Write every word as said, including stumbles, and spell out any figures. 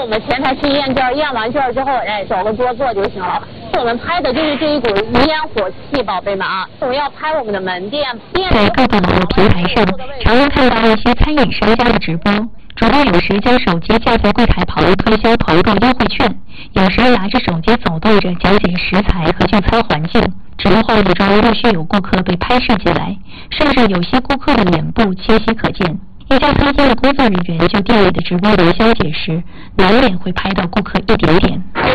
我们前台去验券，验完券之后，哎，找个桌坐就行了。我们拍的就是这一股烟火气，宝贝们啊！我们要拍我们的门店。 在各个网络平台上，常能看到一些餐饮商家的直播，主播有时将手机架在柜台旁推销投入优惠券，有时拿着手机走动着讲解食材和就餐环境。直播画面中陆续有顾客被拍摄进来，甚至有些顾客的脸部清晰可见。一家餐厅的工作人员就店里的直播营销解释，难免会拍到顾客一点点。